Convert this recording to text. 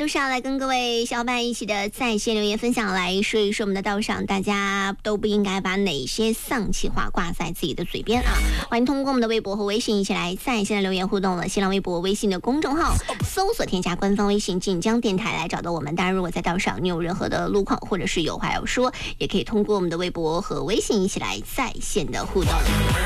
就是要来跟各位小伙伴一起的在线留言分享，来说一说我们的道上，大家都不应该把哪些丧气话挂在自己的嘴边啊！欢迎通过我们的微博和微信一起来在线的留言互动了。新浪微博、微信的公众号搜索添加官方微信晋江电台来找到我们。当然，如果在道上你有任何的路况或者是有话要说，也可以通过我们的微博和微信一起来在线的互动。